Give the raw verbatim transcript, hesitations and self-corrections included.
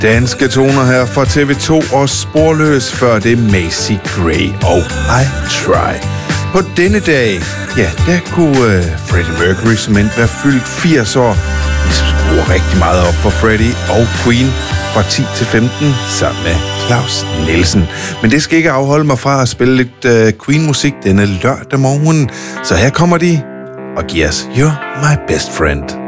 Danske toner her fra T V to og Sporløs, før det Macy Gray og I Try. På denne dag, ja, der kunne uh, Freddie Mercury som end være fyldt firs år. Vi skruer rigtig meget op for Freddie og Queen fra ti til femten sammen med Claus Nielsen. Men det skal ikke afholde mig fra at spille lidt uh, Queen-musik denne lørdag morgen. Så her kommer de og giver os You're My Best Friend.